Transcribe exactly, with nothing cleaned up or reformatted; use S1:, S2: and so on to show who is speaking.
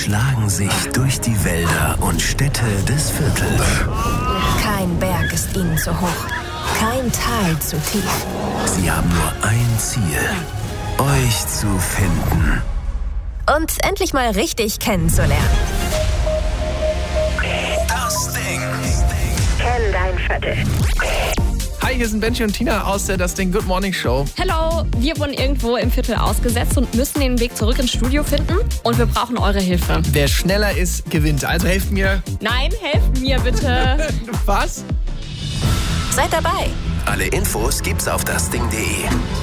S1: schlagen sich durch die Wälder und Städte des Viertels.
S2: Kein Berg ist ihnen zu hoch, kein Tal zu tief.
S1: Sie haben nur ein Ziel: euch zu finden.
S2: Und endlich mal richtig kennenzulernen.
S1: Das Ding.
S2: Kenn dein Viertel.
S3: Hi, hier sind Benji und Tina aus der Das Ding Good Morning Show.
S4: Hello, wir wurden irgendwo im Viertel ausgesetzt und müssen den Weg zurück ins Studio finden. Und wir brauchen eure Hilfe.
S3: Wer schneller ist, gewinnt. Also helft mir.
S4: Nein, helft mir bitte.
S3: Was?
S2: Seid dabei.
S1: Alle Infos gibt's auf das ding punkt de.